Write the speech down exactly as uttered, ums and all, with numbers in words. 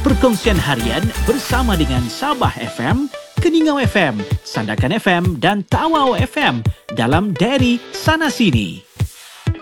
perkongsian harian bersama dengan Sabah F M, Keningau F M, Sandakan F M dan Tawau F M dalam Diary Sana Sini.